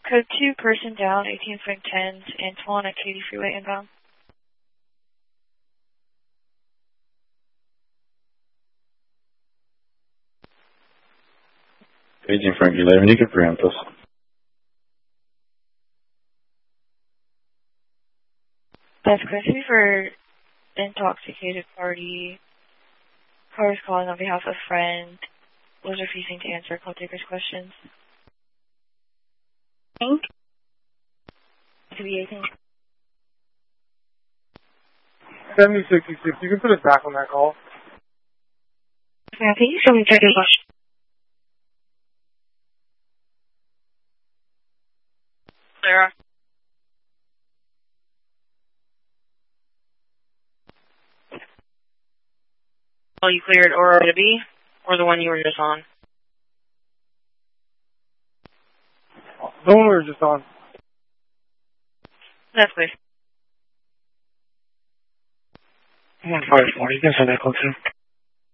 Code 2, person down, 18 Frank 10s, Antoine at Katy Freeway inbound. Agent Frank 11, you can preempt us. That's question for intoxicated party. Car is calling on behalf of friend. Was refusing to answer call taker's questions. Frank? To be 18. 7066, you can put us back on that call. Yeah, can you show me check your question? Sarah. Oh, you cleared Aurora to be? Or the one you were just on? The one we were just on. That's clear. 1540, you can send that call too.